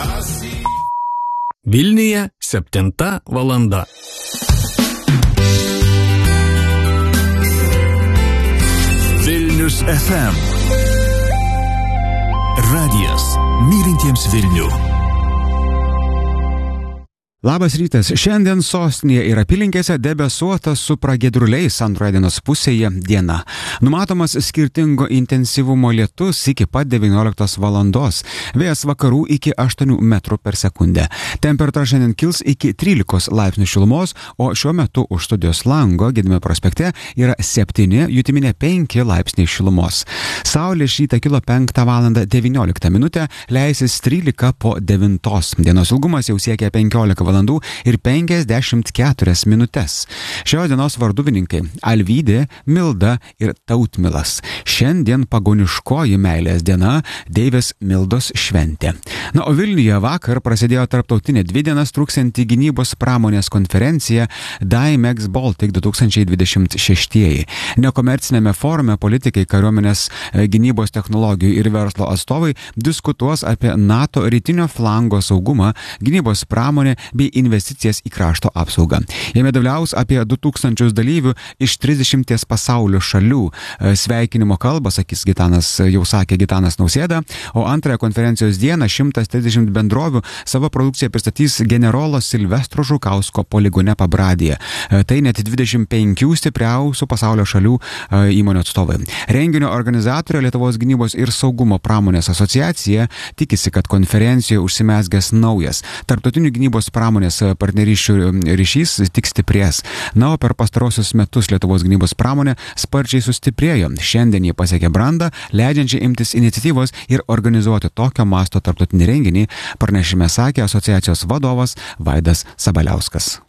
Vilniuje 7 valanda. Vilnius FM. Radijas mylintiems Vilnių. Labas rytas. Šiandien sostinėje ir apylinkėse debesuota su pragiedruliais antroje dienos pusėje diena. Numatomas skirtingo intensyvumo lietus iki pat 19 valandos. Vėjas vakarų iki 8 metrų per sekundę. Temperatūra šiandien kils iki 13 laipsnių šilumos, o šiuo metu už studijos lango Gedimino prospekte yra 7, jutiminė 5 laipsniai šilumos. Saulė šį rytą kilo 5 valandą 19 minutę, leisis 13 po 9. Dienos ilgumas jau siekia 15 valandų ir 54 minutės. Šios dienos varduvininkai Alvydė, Milda ir Tautmilas. Šiandien pagoniškoji meilės diena, Deivės Mildos šventė. Na, o Vilniuje vakar prasidėjo tarptautinė 2 dienas truksianti gynybos pramonės konferencija Dymex Baltic 2026. Nekomercinėme forume politikai, kariuomenės, gynybos technologijų ir verslo atstovai diskutuos apie NATO rytinio flango saugumą, gynybos pramonę bei investicijas į krašto apsaugą. Jame dalyvaus apie 2000 dalyvių iš 30 pasaulio šalių. Sveikinimo kalbą, jau sakė Gitanas Nausėda, o antrąją konferencijos dieną 130 bendrovių savo produkciją pristatys generolo Silvestro Žukausko poligone Pabradėje. Tai net 25 stipriausių pasaulio šalių įmonių atstovai. Renginio organizatorė Lietuvos gynybos ir saugumo pramonės asociacija tikisi, kad konferencijoje užsimezgęs naujas tarptautinių gynybos pramonės partnerysčių ryšys tik stiprės. Na, o per pastarosius metus Lietuvos gynybos pramonė sparčiai sustiprėjo. Šiandien jie pasiekė brandą, leidžiančią imtis iniciatyvos ir organizuoti tokio masto tarptautinį renginį, pranešime sakė asociacijos vadovas Vaidas Sabaliauskas.